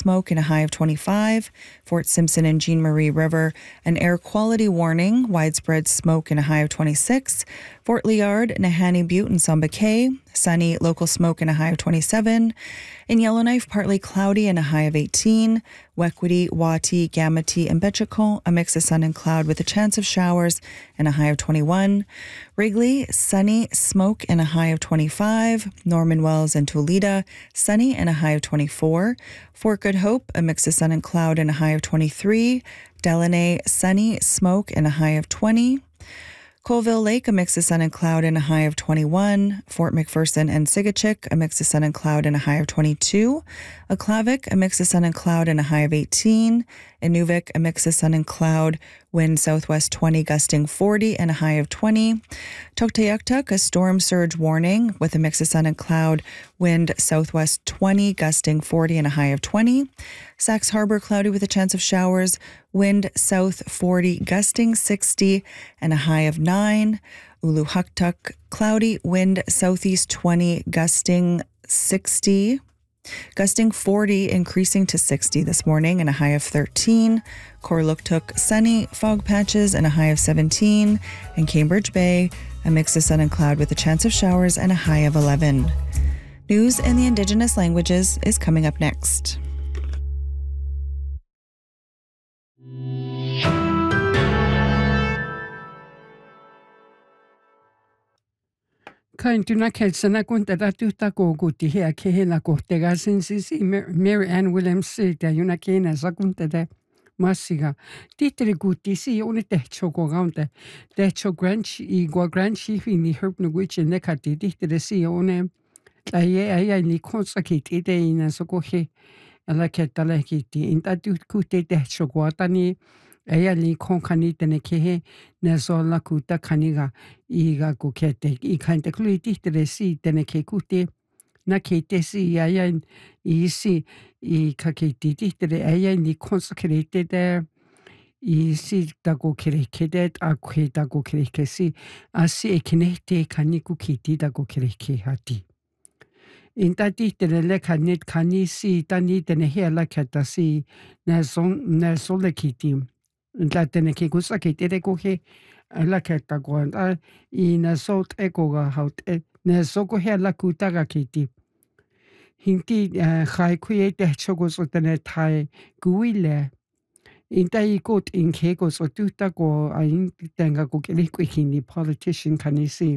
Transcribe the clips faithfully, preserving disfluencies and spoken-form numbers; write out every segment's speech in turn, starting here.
smoke and a high of twenty-five. Fort Simpson and Jean Marie River, an air quality warning, widespread smoke and a high of twenty-six. Fort Liard, Nahanni Butte and Samba Cay, sunny, local smoke and a high of twenty-seven. In Yellowknife, partly cloudy and a high of eighteen. Wequity, Wati, Gamity, and Betchicon, a mix of sun and cloud with a chance of showers and a high of twenty-one. Wrigley, sunny, smoke and a high of twenty-five. Norman Wells and Toledo, sunny and a high of twenty-four. Fort Good Hope, a mix of sun and cloud and a high of twenty-three. Delaney, sunny, smoke and a high of twenty. Colville Lake, a mix of sun and cloud and a high of twenty-one. Fort McPherson and Sigachik, a mix of sun and cloud and a high of twenty-two. Aklavik, a mix of sun and cloud and a high of eighteen. Inuvik, a mix of sun and cloud, wind southwest twenty, gusting forty and a high of twenty. Tuktoyaktuk, a storm surge warning with a mix of sun and cloud, wind southwest twenty, gusting forty and a high of twenty. Sax Harbor, cloudy with a chance of showers, wind south forty, gusting sixty and a high of nine. Uluhuktuk, cloudy, wind southeast twenty, gusting sixty. Gusting forty, increasing to sixty this morning and a high of thirteen. Korluktuk, sunny, fog patches and a high of seventeen. And Cambridge Bay, a mix of sun and cloud with a chance of showers and a high of eleven. News in the Indigenous languages is coming up next. Kaintuna kelsana kunta tatuta koguti hea kehela kohtega sinsisi Mary Ann Williams siitä juna kena sakunta de massiga titri guti si une tehcho gogaunte tehcho granch i go granchi fini herb nuguchi nekati titri si une laie ai ni konsakiti de ina sokohe ala ketala kiti inta kute tehcho guatani Ea li konkani tene kehe na zola kuta kaniga iga kukete i kainte klui tihtere si tene ke kute na kete si ea i si i kaketi tihtere ea ni konsakrete de i si dago kereke de a kwe dago kereke si a si e kinete kaniku kiti dago kereke hati. Inta tihtere le kanet kani si tani tene hea la keta si na zon na zole kiti. La tene ke kusa ke tere kohe la keta kuanda i na sot eko ga haut na soko he la kuta ga kiti. Hinti khai kuye te chogo so tene tai guile. Inta I kot in ke ko so tuta ko a in tenga ko ke ko hindi politician kanisi.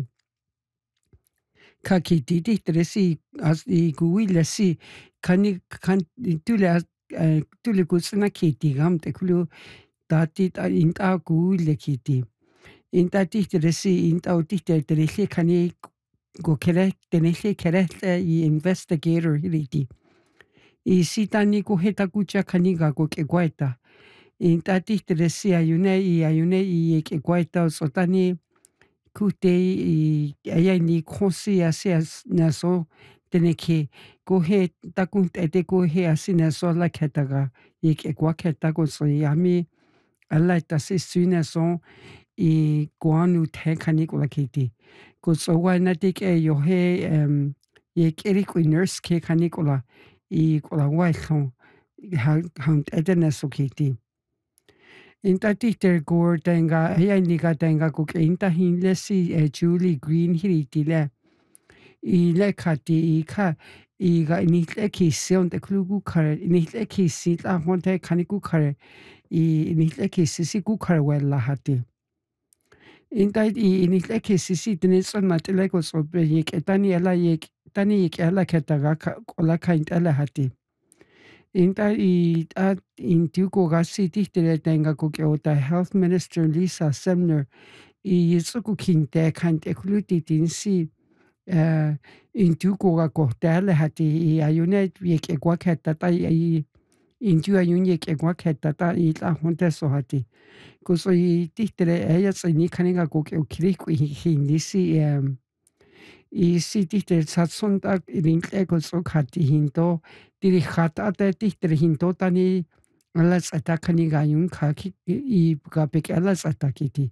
Ka kiti ti tere si as I guile si kani kan tule tule kusna kiti gam te kulu Tati ta inta guile kiti. Inta tihtere si inta tihtere tenehle kani go kere tenehle kere I investigator hiriti. I sitani go heta kucha kani ga go ke guaita. Inta tihtere si ayune I ayune I ke guaita sotani kute I aya ni konsi ase na so teneke go he takunt ete go he ase na so la ketaga I ke guaketa go so yami Alla tasi suna son I guanu te kanikula kiti. Ko so wa natik e yo he um ye kerikui nurse ke kanikula I kula wa son haunt edena so kiti. Inta titer gore tenga hea nika tenga ko ke inta hinle si e Julie Green hiriti le. I le kati I ka I ga nitle ki seon te klugu kare nitle ki si la honte kaniku kare I nitle ki sisi ku kare wella hati. Inta I nitle ki sisi tene so matele ko so be yek etani ela yek tani yek ela ketaga kola kaint ela hati. Inta I at in tuko ga si tihtere tenga ko ke ota Health Minister Lisa Semner I yitsuku kinte kaint ekuluti tin si Uh, in tuko ga kohtele hati I ayune yek egwa keta ta I in tu ayun yek egwa keta ta I la honte so hati kuso I tihtere ella tsini kaniga ko ke ukiriku hindi si um, I si tihtere satson ta irintle ko so hati hinto diri hata te tihtere hinto tani ala tsata kaniga yun ka ki I ga pek ala tsata kiti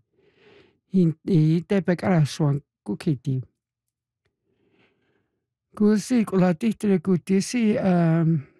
I te pek ala swan kukiti Kusi kula tihtere kuti si um,